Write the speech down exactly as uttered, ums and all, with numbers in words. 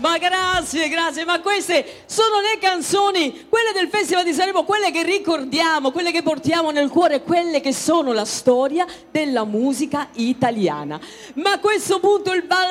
Ma grazie, grazie, ma queste sono le canzoni, quelle del Festival di Sanremo, quelle che ricordiamo, quelle che portiamo nel cuore, quelle che sono la storia della musica italiana. Ma a questo punto il ballo